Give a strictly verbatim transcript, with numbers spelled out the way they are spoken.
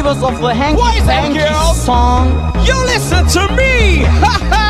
give us of a hanky Why is that, panky girl? song. You listen to me! Ha ha!